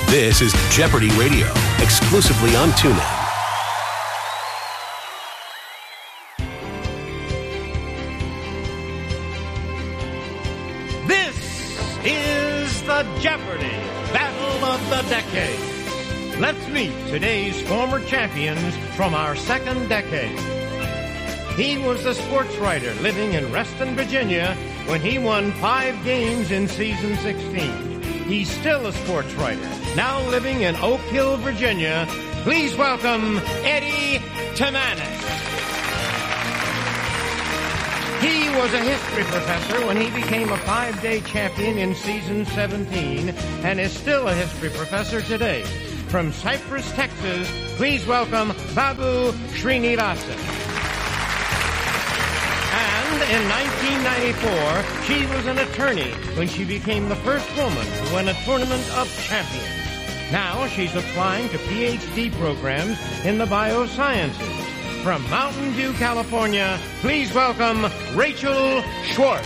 This is Jeopardy Radio, exclusively on TuneIn. This is the Jeopardy Battle of the Decade. Let's meet today's former champions from our second decade. He was a sports writer living in Reston, Virginia, when he won 5 games in season 16. He's still a sports writer, now living in Oak Hill, Virginia. Please welcome Eddie Timanis. He was a history professor when he became a 5-day champion in season 17 and is still a history professor today. From Cypress, Texas, please welcome Babu Srinivasan. And in 1994, she was an attorney when she became the first woman to win a tournament of champions. Now she's applying to PhD programs in the biosciences. From Mountain View, California, please welcome Rachel Schwartz.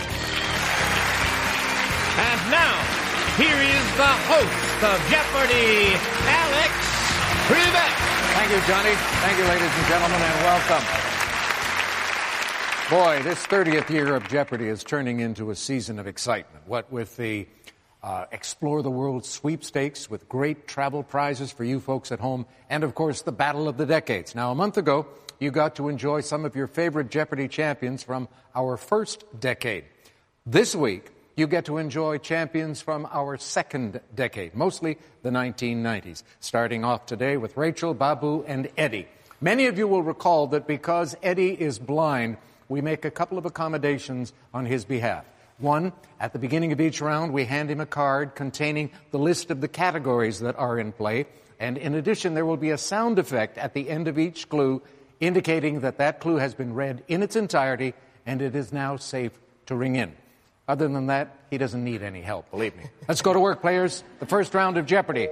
And now, here is the host of Jeopardy, Alex Trebek. Thank you, Johnny. Thank you, ladies and gentlemen, and welcome. Boy, this 30th year of Jeopardy is turning into a season of excitement. What with the Explore the World sweepstakes with great travel prizes for you folks at home, and of course the Battle of the Decades. Now, a month ago, you got to enjoy some of your favorite Jeopardy champions from our first decade. This week, you get to enjoy champions from our second decade, mostly the 1990s. Starting off today with Rachel, Babu, and Eddie. Many of you will recall that because Eddie is blind, we make a couple of accommodations on his behalf. One, at the beginning of each round, we hand him a card containing the list of the categories that are in play. And in addition, there will be a sound effect at the end of each clue indicating that that clue has been read in its entirety and it is now safe to ring in. Other than that, he doesn't need any help, believe me. Let's go to work, players. The first round of Jeopardy.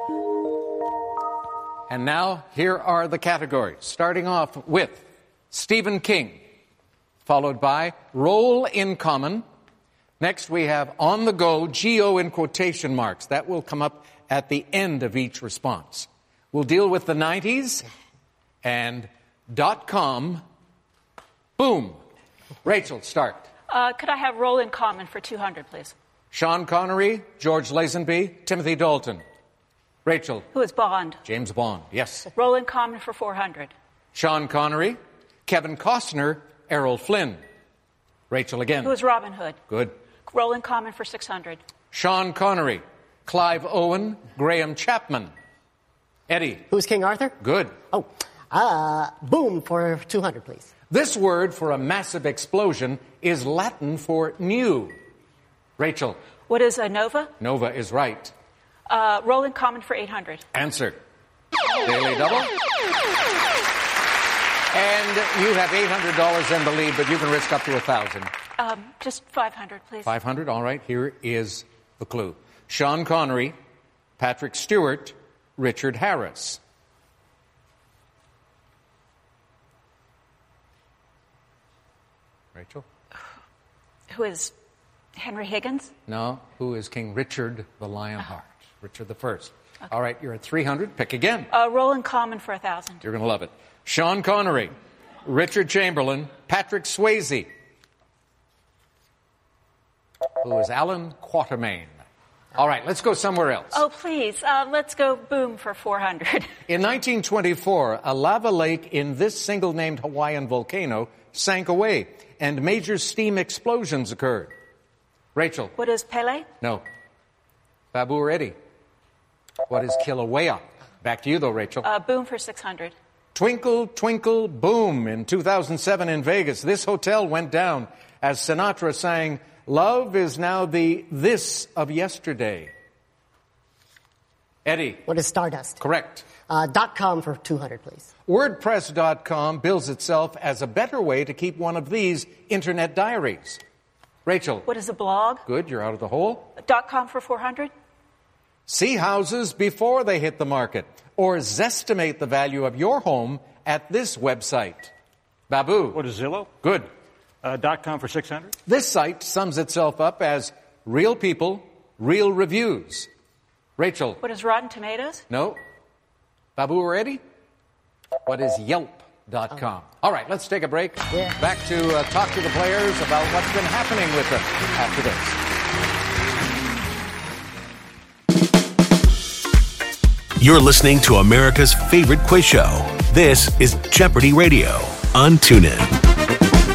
And now, here are the categories. Starting off with Stephen King, followed by Role in Common. Next, we have On the Go, Geo in quotation marks. That will come up at the end of each response. We'll deal with the 90s and .com. Boom. Rachel, start. Could I have Role in Common for 200, please? Sean Connery, George Lazenby, Timothy Dalton. Rachel. Who is Bond? James Bond, yes. Role in Common for 400. Sean Connery, Kevin Costner, Errol Flynn. Rachel again. Who is Robin Hood? Good. Role in Common for 600. Sean Connery, Clive Owen, Graham Chapman. Eddie. Who's King Arthur? Good. Boom for 200, please. This word for a massive explosion is Latin for new. Rachel. What is a nova? Nova is right. Role in Common for 800. Answer. Daily double. And you have $800 in the lead, but you can risk up to $1,000. Just 500, please. 500, all right. Here is the clue. Sean Connery, Patrick Stewart, Richard Harris. Rachel? Who is Henry Higgins? No. Who is King Richard the Lionheart? Richard the First. Okay. All right, you're at 300. Pick again. Role in Common for 1,000. You're going to love it. Sean Connery, Richard Chamberlain, Patrick Swayze. Who is Alan Quatermain? All right, let's go somewhere else. Oh, please. Let's go boom for 400. In 1924, a lava lake in this single-named Hawaiian volcano sank away, and major steam explosions occurred. Rachel. What is Pele? No. Babu or Eddie? What is Kilauea? Back to you, though, Rachel. Boom for 600. Twinkle, Twinkle, Boom. In 2007 in Vegas, this hotel went down as Sinatra sang, "Love is now the this of yesterday." Eddie. What is Stardust? Correct. .com for 200, please. WordPress.com bills itself as a better way to keep one of these internet diaries. Rachel. What is a blog? Good, you're out of the hole. .com for 400. See houses before they hit the market, or Zestimate the value of your home at this website. Babu. What is Zillow? Good. .com for 600. This site sums itself up as real people, real reviews. Rachel. What is Rotten Tomatoes? No. Babu, ready? What is Yelp.com? All right, let's take a break. Yeah. Back to talk to the players about what's been happening with them after this. You're listening to America's favorite quiz show. This is Jeopardy Radio on TuneIn.